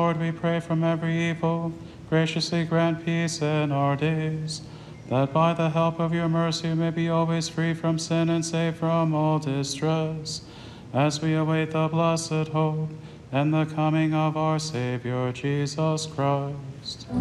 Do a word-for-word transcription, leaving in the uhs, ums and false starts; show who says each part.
Speaker 1: Lord, we pray, from every evil. Graciously grant peace in our days, that by the help of your mercy we may be always free from sin and safe from all distress, as we await the blessed hope and the coming of our Savior Jesus Christ.